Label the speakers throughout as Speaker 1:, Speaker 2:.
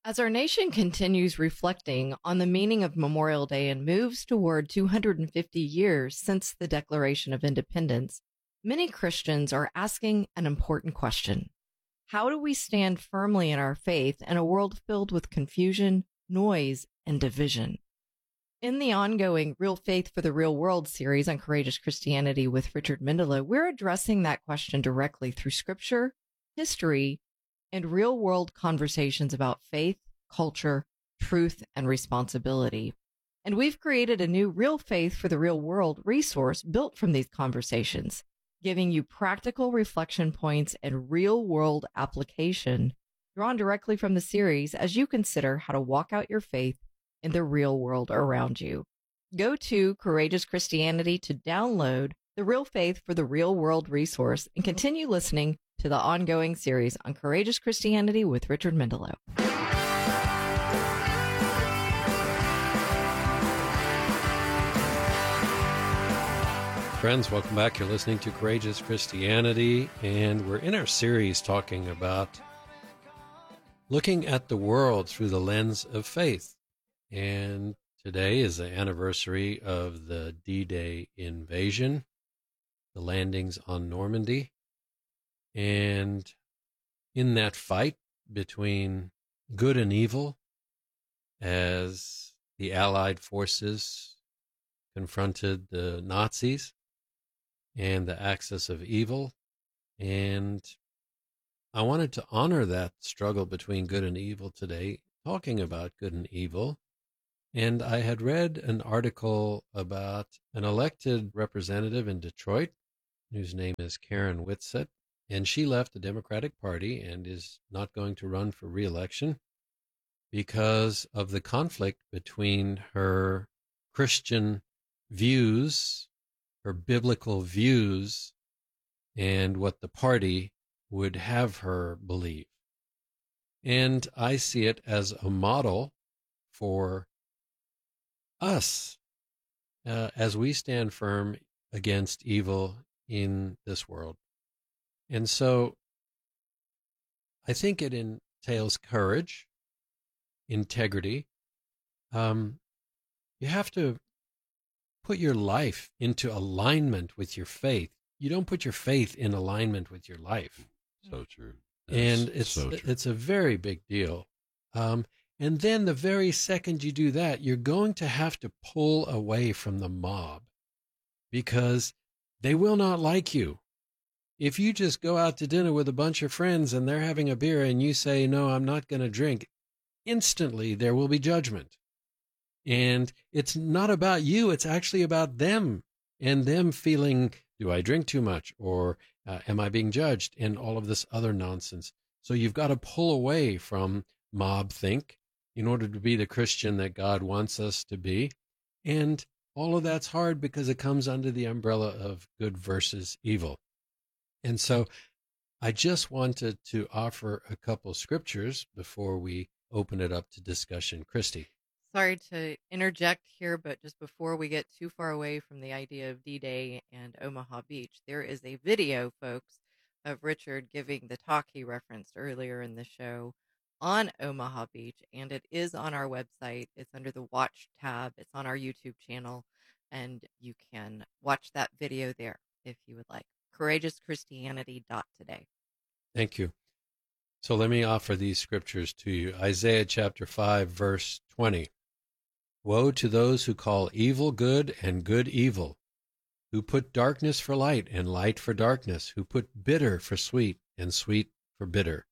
Speaker 1: As our nation continues reflecting on the meaning of Memorial Day and moves toward 250 years since the Declaration of Independence, many Christians are asking an important question. How do we stand firmly in our faith in a world filled with confusion, noise, and division? In the ongoing Real Faith for the Real World series on Courageous Christianity with Richard Mendelow, we're addressing that question directly through scripture, history, and real-world conversations about faith, culture, truth, and responsibility. And we've created a new Real Faith for the Real World resource built from these conversations, giving you practical reflection points and real-world application drawn directly from the series as you consider how to walk out your faith in the real world around you. Go to Courageous Christianity to download the Real Faith for the Real World resource and continue listening to the ongoing series on Courageous Christianity with Richard Mendelow.
Speaker 2: Friends, welcome back. You're listening to Courageous Christianity, and we're in our series talking about looking at the world through the lens of faith. And today is the anniversary of the D-Day invasion, the landings on Normandy. And in that fight between good and evil, as the Allied forces confronted the Nazis and the axis of evil, and I wanted to honor that struggle between good and evil today, talking about good and evil. And I had read an article about an elected representative in Detroit, whose name is Karen Whitsett. And she left the Democratic Party and is not going to run for re-election because of the conflict between her Christian views, her biblical views, and what the party would have her believe. And I see it as a model for us as we stand firm against evil in this world. And so I think it entails courage, integrity. You have to put your life into alignment with your faith. You don't put your faith in alignment with your life.
Speaker 3: So true.
Speaker 2: And it's a very big deal. And then the very second you do that, you're going to have to pull away from the mob because they will not like you. If you just go out to dinner with a bunch of friends and they're having a beer and you say, no, I'm not going to drink, instantly there will be judgment. And it's not about you. It's actually about them and them feeling, do I drink too much or am I being judged, and all of this other nonsense. So you've got to pull away from mob think in order to be the Christian that God wants us to be. And all of that's hard because it comes under the umbrella of good versus evil. And so I just wanted to offer a couple scriptures before we open it up to discussion. Christy.
Speaker 1: Sorry to interject here, but just before we get too far away from the idea of D-Day and Omaha Beach, there is a video, folks, of Richard giving the talk he referenced earlier in the show on Omaha Beach, and it is on our website. It's under the Watch tab. It's on our YouTube channel, and you can watch that video there if you would like. CourageousChristianity.today.
Speaker 2: Thank you. So let me offer these scriptures to you. Isaiah chapter 5, verse 20. Woe to those who call evil good and good evil, who put darkness for light and light for darkness, who put bitter for sweet and sweet for bitter.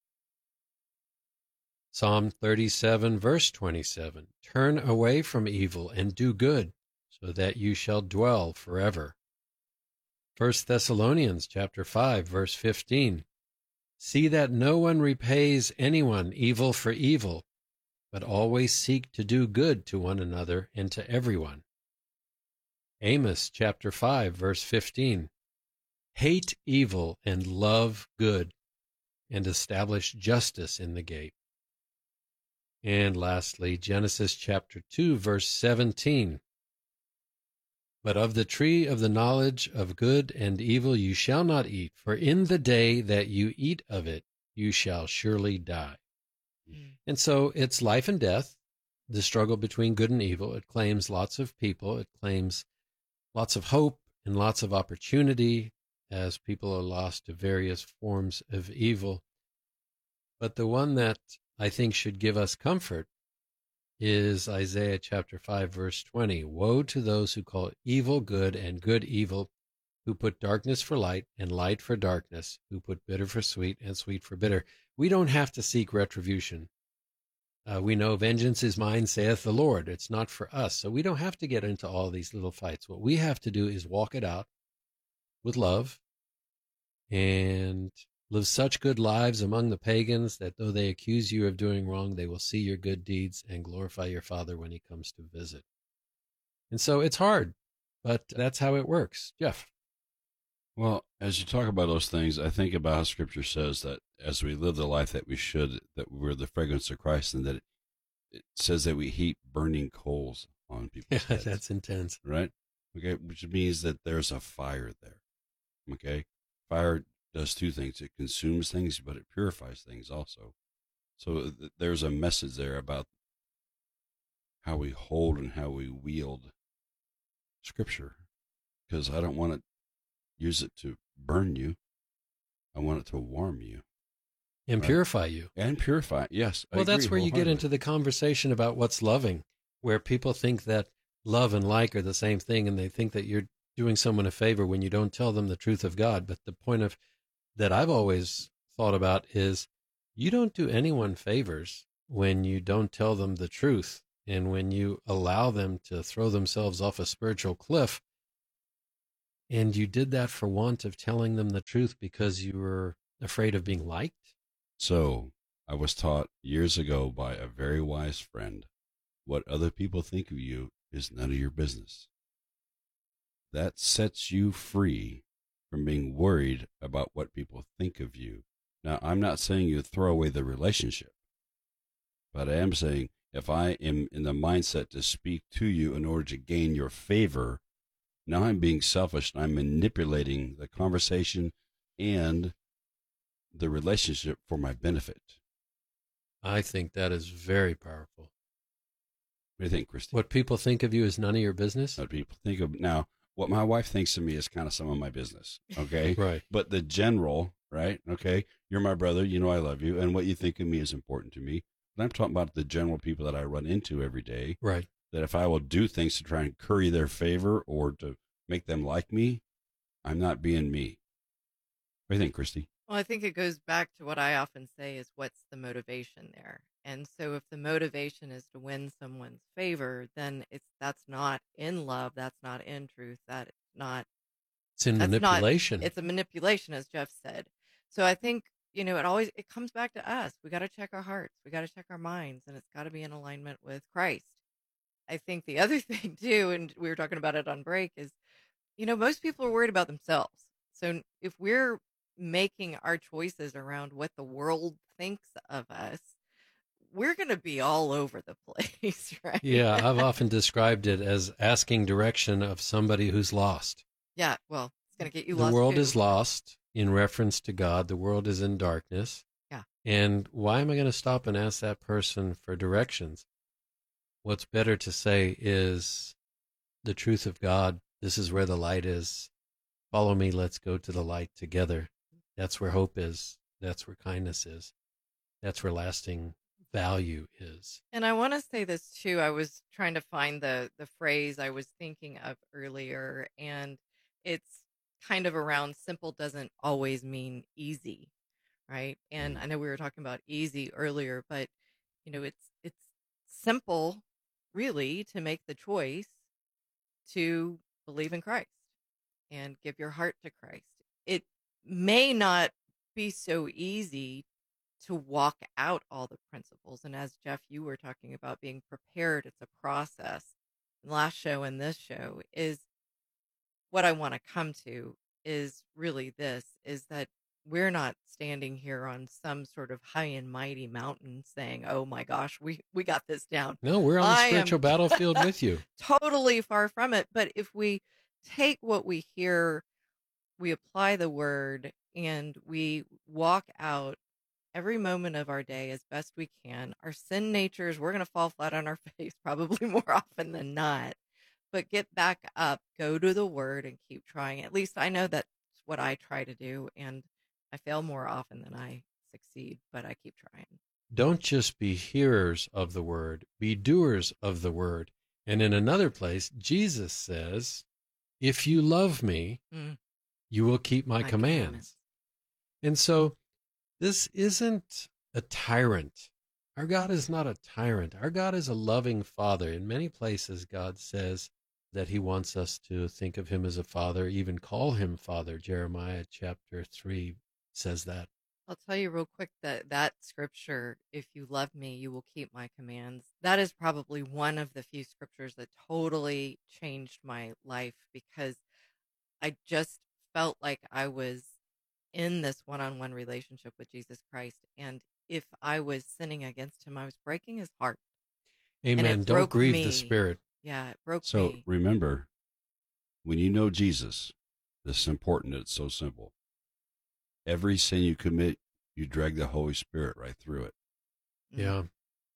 Speaker 2: Psalm 37, verse 27. Turn away from evil and do good, so that you shall dwell forever. 1 Thessalonians chapter 5, verse 15. See that no one repays anyone evil for evil, but always seek to do good to one another and to everyone. Amos chapter 5, verse 15. Hate evil and love good, and establish justice in the gate. And lastly, Genesis chapter 2, verse 17. But of the tree of the knowledge of good and evil you shall not eat, for in the day that you eat of it you shall surely die.
Speaker 1: Mm.
Speaker 2: And so it's life and death, the struggle between good and evil. It claims lots of people. It claims lots of hope and lots of opportunity as people are lost to various forms of evil. But the one that I think should give us comfort is Isaiah chapter 5, verse 20. Woe to those who call evil good and good evil, who put darkness for light and light for darkness, who put bitter for sweet and sweet for bitter. We don't have to seek retribution. We know vengeance is mine, saith the Lord. It's not for us. So we don't have to get into all these little fights. What we have to do is walk it out with love and live such good lives among the pagans that though they accuse you of doing wrong, they will see your good deeds and glorify your Father when he comes to visit. And so it's hard, but that's how it works. Jeff.
Speaker 3: Well, as you talk about those things, I think about how Scripture says that as we live the life that we should, that we're the fragrance of Christ, and that it says that we heap burning coals on people's heads.
Speaker 2: That's intense.
Speaker 3: Right? Okay, which means that there's a fire there. Okay? Fire does two things. It consumes things, but it purifies things also. So there's a message there about how we hold and how we wield Scripture, because I don't want to use it to burn you. I want it to warm you.
Speaker 2: And
Speaker 3: right?
Speaker 2: Purify you.
Speaker 3: And purify, yes.
Speaker 2: Well, that's where you get into the conversation about what's loving, where people think that love and like are the same thing, and they think that you're doing someone a favor when you don't tell them the truth of God. But the point of that I've always thought about is you don't do anyone favors when you don't tell them the truth, and when you allow them to throw themselves off a spiritual cliff. And you did that for want of telling them the truth because you were afraid of being liked?
Speaker 3: So I was taught years ago by a very wise friend, what other people think of you is none of your business. That sets you free from being worried about what people think of you. Now, I'm not saying you throw away the relationship, but I am saying if I am in the mindset to speak to you in order to gain your favor, now I'm being selfish and I'm manipulating the conversation and the relationship for my benefit.
Speaker 2: I think that is very powerful.
Speaker 3: What do you think, Christy?
Speaker 2: What people think of you is none of your business?
Speaker 3: What people think of now, what my wife thinks of me is kind of some of my business, okay?
Speaker 2: Right.
Speaker 3: But the general, right? Okay, you're my brother, you know I love you, and what you think of me is important to me. But I'm talking about the general people that I run into every day.
Speaker 2: Right.
Speaker 3: That if I will do things to try and curry their favor or to make them like me, I'm not being me. What do you think, Christy?
Speaker 1: Well, I think it goes back to what I often say is what's the motivation there? And so if the motivation is to win someone's favor, then that's not in love, that's not in truth, that's
Speaker 2: in manipulation.
Speaker 1: It's a manipulation, as Jeff said. So I think, it comes back to us. We got to check our hearts. We got to check our minds, and it's got to be in alignment with Christ. I think the other thing too, and we were talking about it on break, is, most people are worried about themselves. So if we're making our choices around what the world thinks of us, we're going to be all over the place, right?
Speaker 2: Yeah, I've often described it as asking direction of somebody who's lost.
Speaker 1: Yeah, well, it's going to get you lost.
Speaker 2: The world
Speaker 1: too.
Speaker 2: is lost in reference to God. The world is in darkness.
Speaker 1: Yeah.
Speaker 2: And why am I going to stop and ask that person for directions? What's better to say is the truth of God. This is where the light is. Follow me. Let's go to the light together. That's where hope is. That's where kindness is. That's where lasting value is.
Speaker 1: And I want to say this too. I was trying to find the phrase I was thinking of earlier, and it's kind of around simple doesn't always mean easy, right? And I know we were talking about easy earlier, but it's simple really to make the choice to believe in Christ and give your heart to Christ. It may not be so easy to walk out all the principles. And as Jeff, you were talking about being prepared, it's a process. The last show and this show is what I want to come to is really this, is that we're not standing here on some sort of high and mighty mountain saying, oh my gosh, we got this down.
Speaker 2: No, we're on the spiritual battlefield with you.
Speaker 1: Totally far from it. But if we take what we hear, we apply the word, and we walk out every moment of our day as best we can. Our sin natures, we're going to fall flat on our face probably more often than not. But get back up, go to the word, and keep trying. At least I know that's what I try to do, and I fail more often than I succeed, but I keep trying.
Speaker 2: Don't just be hearers of the word, be doers of the word. And in another place, Jesus says, if you love me, you will keep my commands. And so this isn't a tyrant. Our God is not a tyrant. Our God is a loving Father. In many places, God says that he wants us to think of him as a father, even call him Father. Jeremiah chapter 3 says that.
Speaker 1: I'll tell you real quick that scripture, if you love me, you will keep my commands. That is probably one of the few scriptures that totally changed my life, because I just felt like I was in this one-on-one relationship with Jesus Christ. And if I was sinning against him, I was breaking his heart.
Speaker 2: Amen. Don't grieve the Spirit.
Speaker 1: Yeah, it broke me.
Speaker 3: So remember, when you know Jesus, this is important. It's so simple. Every sin you commit, you drag the Holy Spirit right through it.
Speaker 2: Yeah.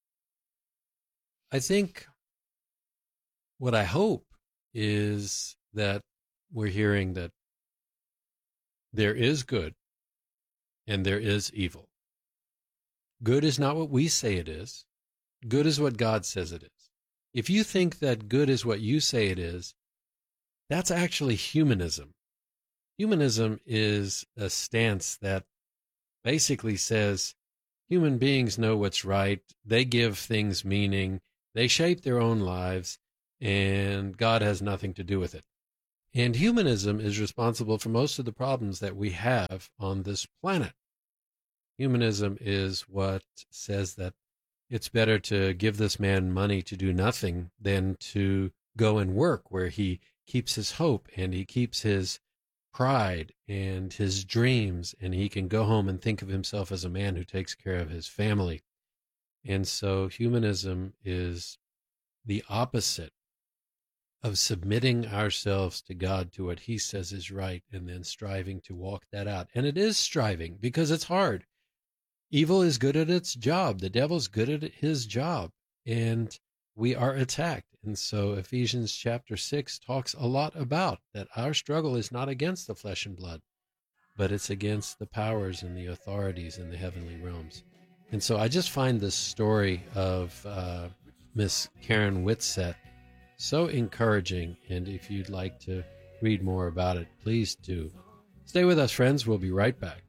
Speaker 2: I think what I hope is that we're hearing that there is good and there is evil. Good is not what we say it is. Good is what God says it is. If you think that good is what you say it is, that's actually humanism. Humanism is a stance that basically says human beings know what's right, they give things meaning, they shape their own lives, and God has nothing to do with it. And humanism is responsible for most of the problems that we have on this planet. Humanism is what says that it's better to give this man money to do nothing than to go and work, where he keeps his hope and he keeps his pride and his dreams, and he can go home and think of himself as a man who takes care of his family. And so humanism is the opposite of submitting ourselves to God, to what he says is right, and then striving to walk that out. And it is striving because it's hard. Evil is good at its job. The devil's good at his job, and we are attacked. And so Ephesians chapter 6 talks a lot about that our struggle is not against the flesh and blood, but it's against the powers and the authorities in the heavenly realms. And so I just find this story of Miss Karen Whitsett so encouraging. And if you'd like to read more about it, please do. Stay with us, friends. We'll be right back.